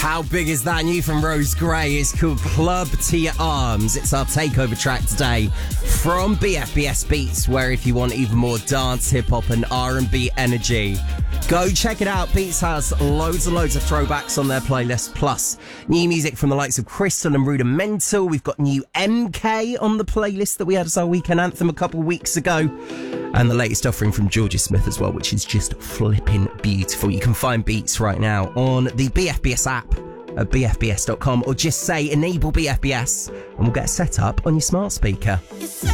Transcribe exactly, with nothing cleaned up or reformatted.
How big is that? New from Rose Gray. It's called Club to Your Arms. It's our takeover track today from B F B S Beats, where if you want even more dance, hip-hop and R and B energy, go check it out. Beats has loads and loads of throwbacks on their playlist, plus new music from the likes of Crystal and Rudimental. We've got new M K on the playlist that we had as our weekend anthem a couple of weeks ago. And the latest offering from Georgia Smith as well, which is just flipping beautiful. You can find Beats right now on the B F B S app at b f b s dot com, or just say enable B F B S and we'll get set up on your smart speaker. You say